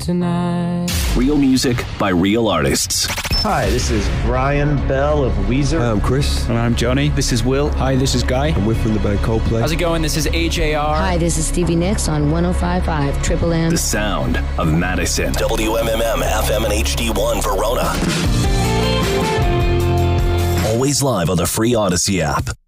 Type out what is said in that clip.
tonight. Real music by real artists. Hi, this is Brian Bell of Weezer. Hi, I'm Chris. And I'm Johnny. This is Will. Hi, this is Guy. And we're from the band Coldplay. How's it going? This is AJR. Hi, this is Stevie Nicks on 105.5 Triple M. The sound of Madison. WMMM FM and HD1 Verona. Always live on the free Odyssey app.